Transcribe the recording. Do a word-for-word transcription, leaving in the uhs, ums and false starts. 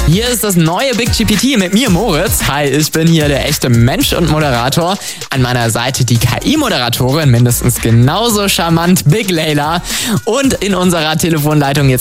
Hier ist das neue Big G P T mit mir, Moritz. Hi, ich bin hier der echte Mensch und Moderator. An meiner Seite die K I-Moderatorin, mindestens genauso charmant, Big Layla. Und in unserer Telefonleitung jetzt